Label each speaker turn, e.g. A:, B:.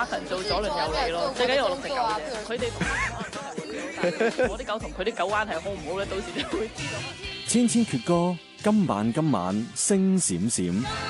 A: 神做左鄰右里咯，最緊要我6隻狗啫。佢哋我啲狗同佢啲狗關係好唔好咧？到時你會知道。
B: 千千闕歌，今晚星閃閃。